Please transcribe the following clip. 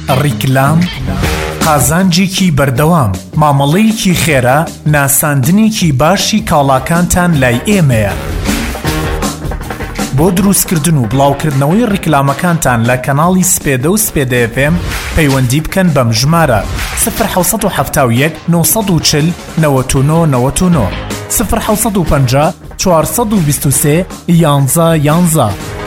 ڕیکلام، قازانجێکی بەردەوام، مامەڵەیەکی خێرا، ناساندنێکی باشی کاڵاکانتان لای ئێمەیە. بۆ دروستکردن و بڵاوکردنەوەی ڕیکلامەکانتان لە کەناڵی سپێدە و سپێدە FM پەیوەندی بکەن بەم ژمارە 1970 940 99 99 1950 423 11 11